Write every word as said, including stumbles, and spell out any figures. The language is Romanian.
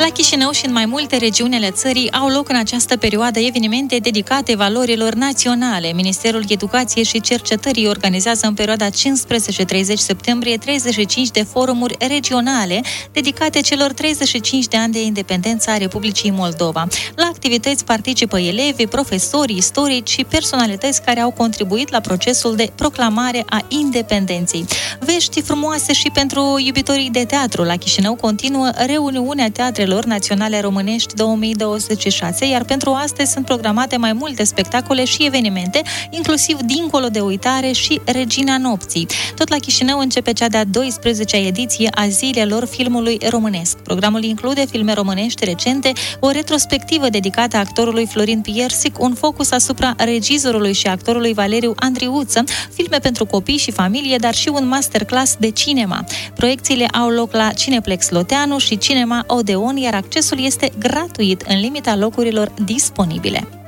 La Chișinău și în mai multe regiuni ale țării au loc în această perioadă evenimente dedicate valorilor naționale. Ministerul Educației și Cercetării organizează în perioada cincisprezece treizeci septembrie treizeci și cinci de forumuri regionale dedicate celor treizeci și cinci de ani de independență a Republicii Moldova. La activități participă elevi, profesori, istorici și personalități care au contribuit la procesul de proclamare a independenței. Vești frumoase și pentru iubitorii de teatru. La Chișinău continuă reuniunea Teatrelor Naționale Românești două mii douăzeci și șase, iar pentru astăzi sunt programate mai multe spectacole și evenimente, inclusiv Dincolo de uitare și Regina Nopții. Tot la Chișinău începe cea de-a douăsprezecea ediție a Zilelor Filmului Românesc. Programul include filme românești recente, o retrospectivă dedicată actorului Florin Piersic, un focus asupra regizorului și actorului Valeriu Andriuță, filme pentru copii și familie, dar și un masterclass de cinema. Proiecțiile au loc la Cineplex Loteanu și Cinema Odeon, iar accesul este gratuit în limita locurilor disponibile.